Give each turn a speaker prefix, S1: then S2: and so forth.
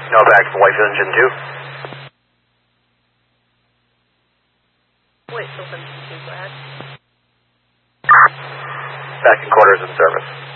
S1: No, back to White Engine 2.
S2: Wait, so then, go ahead.
S1: Back in quarters in service.